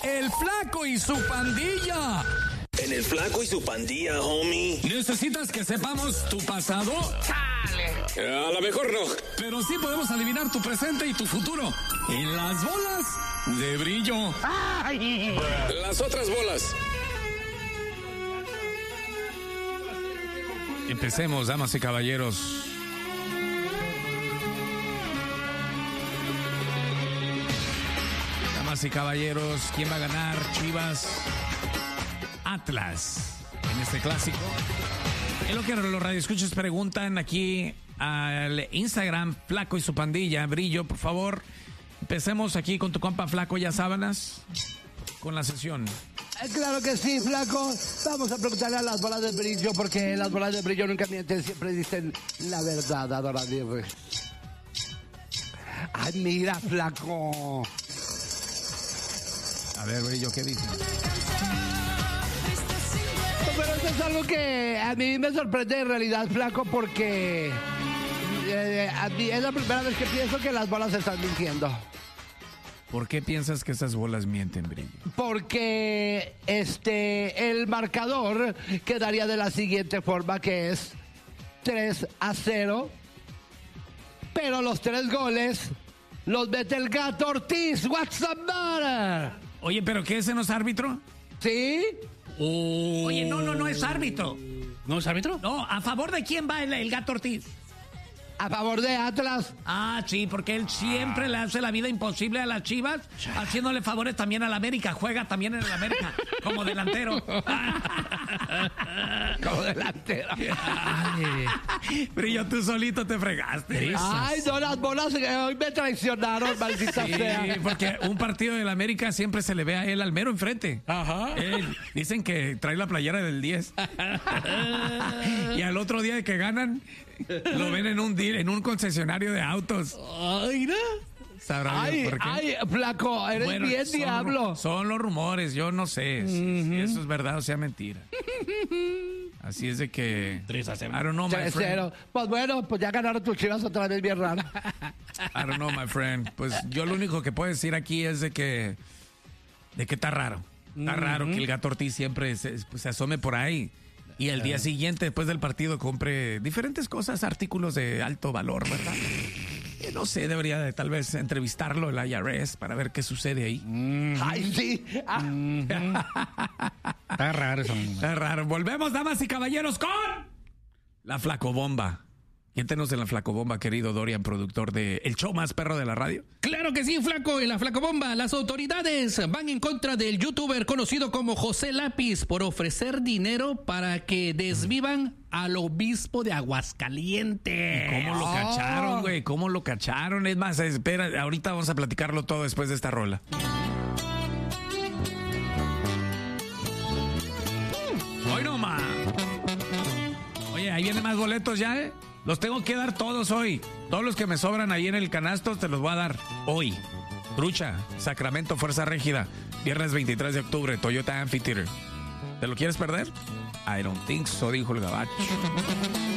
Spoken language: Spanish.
El Flaco y su pandilla. En el Flaco y su pandilla, homie. ¿Necesitas que sepamos tu pasado? A lo mejor no. Pero sí podemos adivinar tu presente y tu futuro. En las bolas de brillo. Las otras bolas. Empecemos, damas y caballeros. Damas y caballeros, ¿quién va a ganar? Chivas, Atlas, en este clásico. Es lo que los radioescuchas preguntan aquí al Instagram, Flaco y su pandilla, Brillo, por favor. Empecemos aquí con tu compa Flaco, ya sábanas, con la sesión. Claro que sí, Flaco. Vamos a preguntarle a las bolas de brillo, porque las bolas de brillo nunca mienten, siempre dicen la verdad, adorable. Ay, mira, Flaco. A ver, Brillo, ¿qué dice? Pero esto es algo que a mí me sorprende en realidad, Flaco, porque a mí es la primera vez que pienso que las bolas están mintiendo. ¿Por qué piensas que esas bolas mienten, Brillo? Porque el marcador quedaría de la siguiente forma, que es 3-0. Pero los 3 goles los mete el Gato Ortiz. What's the matter? Oye, ¿pero qué? ¿Ese no es árbitro? ¿Sí? Oye, no es árbitro. ¿No es árbitro? No, ¿a favor de quién va el Gato Ortiz? A favor de Atlas. Ah, sí, porque él siempre le hace la vida imposible a las Chivas, haciéndole favores también al América. Juega también en el América, como delantero. Como delantero. Brillo, tú solito te fregaste. Ay, no, las bolas hoy me traicionaron, maldita sea. Sí, porque un partido del América siempre se le ve a él al mero enfrente. Ajá. Dicen que trae la playera del 10. Y al otro día de que ganan, lo ven en un concesionario de autos. Ay, ¿no? ¿Sabrá Dios por qué? Ay, Flaco, eres Bueno, bien diablo. Son los rumores, yo no sé si eso es verdad o sea mentira. Así es de que... 3-0. I don't know, my friend. 3-0. Pues bueno, pues ya ganaron tus Chivas otra vez, bien raro. I don't know, my friend. Pues yo lo único que puedo decir aquí es de que está raro. Está raro que el Gato Ortiz siempre se asome por ahí. Y el día siguiente, después del partido, compre diferentes cosas, artículos de alto valor, ¿verdad? No sé, debería de tal vez entrevistarlo el IRS para ver qué sucede ahí. Ay, sí. Está raro eso. Está raro. Volvemos, damas y caballeros, con la Flacobomba. ¿Quién tenemos en la Flacobomba, querido Dorian, productor de El Show Más Perro de la Radio? Claro que sí, Flaco. En la Flacobomba, las autoridades van en contra del youtuber conocido como José Lápiz por ofrecer dinero para que desvivan al obispo de Aguascalientes. ¿Cómo lo cacharon, güey? ¿Cómo lo cacharon? Es más, espera, ahorita vamos a platicarlo todo después de esta rola. Hoy no más. Oye, ahí vienen más boletos ya, ¿eh? Los tengo que dar todos hoy. Todos los que me sobran ahí en el canasto te los voy a dar hoy. Trucha, Sacramento, Fuerza Régida. Viernes 23 de octubre, Toyota Amphitheater. ¿Te lo quieres perder? I don't think so, dijo el gabacho.